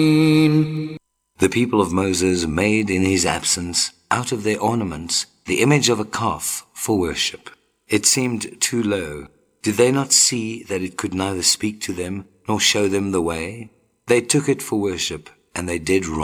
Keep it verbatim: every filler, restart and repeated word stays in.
The people of Moses made in his absence, out of their ornaments, the image of a calf for worship. It seemed too low. Did they not see that it could neither speak to them nor show them the way? They took it for worship, and they did wrong.